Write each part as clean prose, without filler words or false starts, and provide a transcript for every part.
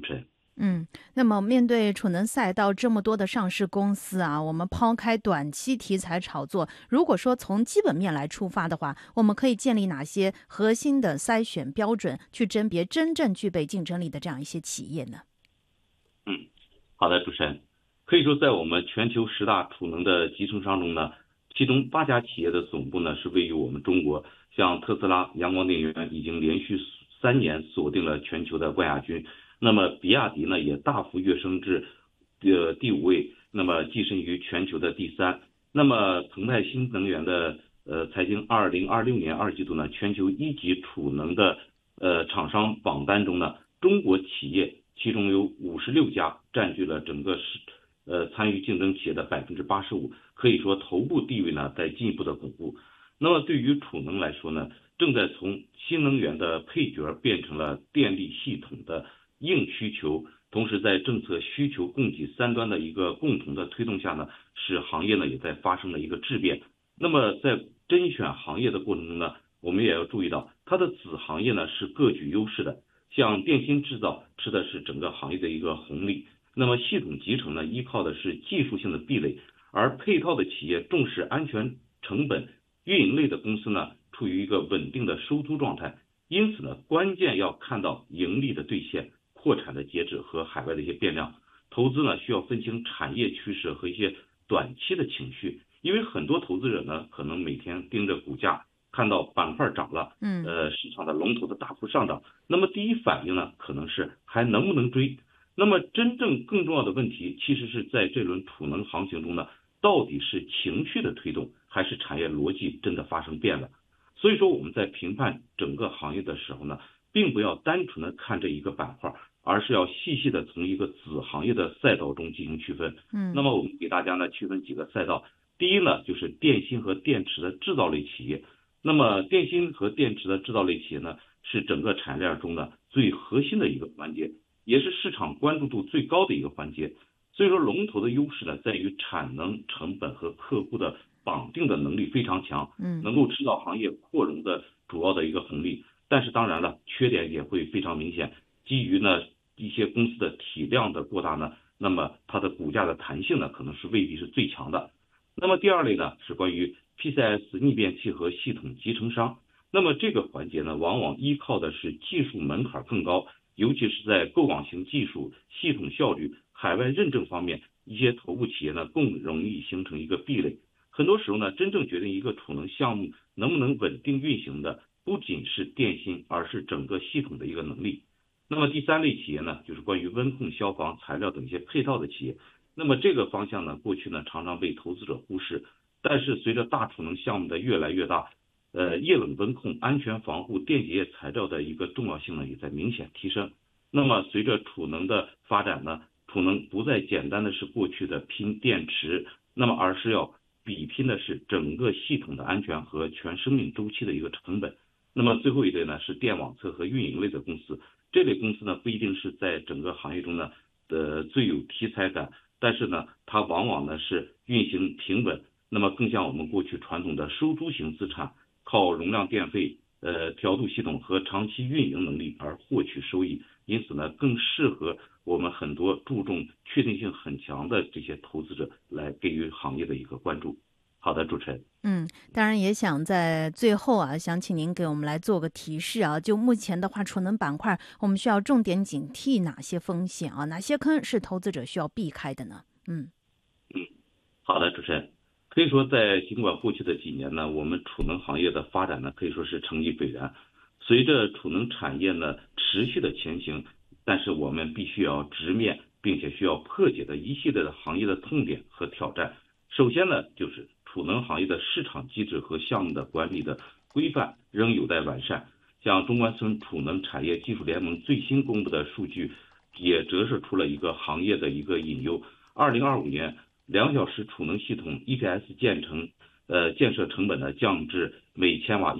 持人。 那么面对储能赛道这么多的上市公司啊，我们抛开短期题材炒作，如果说从基本面来出发的话，我们可以建立哪些核心的筛选标准，去甄别真正具备竞争力的这样一些企业呢？ 好的，主持人。可以说，在我们全球10大储能的集成商中呢，其中8家企业的总部呢是位于我们中国，像特斯拉、阳光电源已经连续3年锁定了全球的冠亚军。那么比亚迪呢也大幅跃升至第5位，那么跻身于全球的第3。那么澎湃新能源的财经2026年2季度呢，全球1级储能的厂商榜单中呢，中国企业其中有56家占据了整个参与竞争企业的85%，可以说头部地位呢在进一步的巩固。那么对于储能来说呢，正在从新能源的配角变成了电力系统的硬需求，同时在政策需求供给3端的一个共同的推动下呢，使行业呢也在发生了一个质变。那么在甄选行业的过程中呢，我们也要注意到它的子行业呢是各具优势的，像电芯制造吃的是整个行业的一个红利，那么系统集成呢依靠的是技术性的壁垒，而配套的企业重视安全成本，运营类的公司呢处于一个稳定的收租状态。因此呢，关键要看到盈利的兑现、扩产的截止和海外的一些变量。投资呢需要分清产业趋势和一些短期的情绪，因为很多投资者呢可能每天盯着股价，看到板块涨了，市场的龙头的大幅上涨，那么第一反应呢可能是还能不能追。那么真正更重要的问题其实是在这轮储能行情中呢，到底是情绪的推动还是产业逻辑真的发生变了。所以说我们在评判整个行业的时候呢，并不要单纯的看这一个板块，而是要细细的从一个子行业的赛道中进行区分。那么我们给大家呢区分几个赛道。第一呢，就是电芯和电池的制造类企业。那么电芯和电池的制造类企业呢，是整个产业链中呢最核心的一个环节，也是市场关注度最高的一个环节。所以说龙头的优势呢，在于产能、成本和客户的绑定的能力非常强，能够吃到行业扩容的主要的一个红利。但是当然了，缺点也会非常明显。基于呢一些公司的体量的过大呢，那么它的股价的弹性呢，可能是未必是最强的。那么第二类呢，是关于 PCS 逆变器和系统集成商。那么这个环节呢，往往依靠的是技术门槛更高，尤其是在构网型技术、系统效率、海外认证方面，一些头部企业呢更容易形成一个壁垒。很多时候呢，真正决定一个储能项目能不能稳定运行的，不仅是电芯，而是整个系统的一个能力。那么第三类企业呢，就是关于温控、消防、材料等一些配套的企业。那么这个方向呢，过去呢常常被投资者忽视，但是随着大储能项目的越来越大，液冷温控、安全防护、电解液材料的一个重要性呢也在明显提升。那么随着储能的发展呢，储能不再简单的是过去的拼电池，那么而是要比拼的是整个系统的安全和全生命周期的一个成本。那么最后一类呢是电网测和运营类的公司，这类公司呢不一定是在整个行业中呢最有题材感，但是呢它往往呢是运行平稳，那么更像我们过去传统的收租型资产，靠容量电费、调度系统和长期运营能力而获取收益，因此呢更适合我们很多注重确定性很强的这些投资者来给予行业的一个关注。好的，主持人。 当然也想在最后啊，想请您给我们来做个提示啊。就目前的话，储能板块我们需要重点警惕哪些风险啊？哪些坑是投资者需要避开的呢？ 好的，主持人。可以说在尽管过去的几年呢，我们储能行业的发展呢可以说是成绩斐然，随着储能产业呢持续的前行，但是我们必须要直面并且需要破解的一系列的行业的痛点和挑战。首先呢，就是储能行业的市场机制和项目的管理的规范仍有待完善。像中关村储能产业技术联盟最新公布的数据，也折射出了一个行业的一个隐忧。2025年2小时储能系统 EPS 建设成本呢降至每千瓦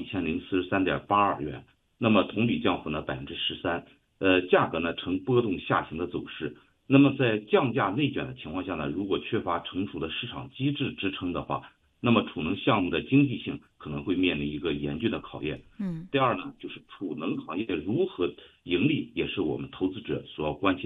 1043.82元，那么同比降幅呢13%，价格呢呈波动下行的走势。那么在降价内卷的情况下呢，如果缺乏成熟的市场机制支撑的话，那么储能项目的经济性可能会面临一个严峻的考验。第二呢，就是储能行业如何盈利，也是我们投资者所要关心